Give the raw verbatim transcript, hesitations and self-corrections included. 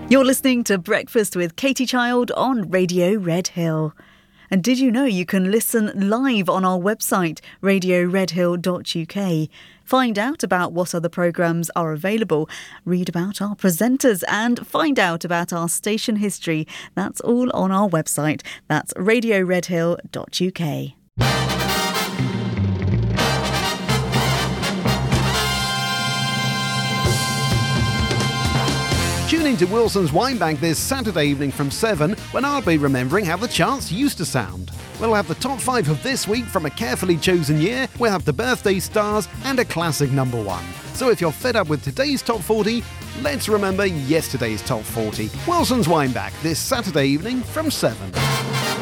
You're listening to Breakfast with Katie Child on Radio Red Hill. And did you know you can listen live on our website, radio red hill dot u k? Find out about what other programmes are available, read about our presenters and find out about our station history. That's all on our website. That's radio red hill dot u k. Tune in to Wilson's Wine Bank this Saturday evening from seven, when I'll be remembering how the charts used to sound. We'll have the top five of this week from a carefully chosen year, we'll have the birthday stars and a classic number one. So if you're fed up with today's top forty, let's remember yesterday's top forty. Wilson's Wine Bank this Saturday evening from seven.